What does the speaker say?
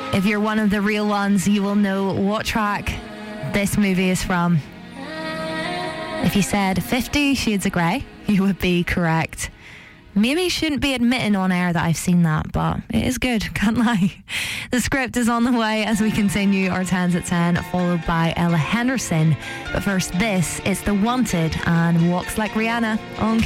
If you're one of the real ones, you will know what track this movie is from. If you said 50 Shades of Grey, you would be correct. Maybe shouldn't be admitting on air that I've seen that, but it is good, can't lie. The script is on the way as we continue our 10s at 10, followed by Ella Henderson. But first, this is The Wanted and Walks Like Rihanna on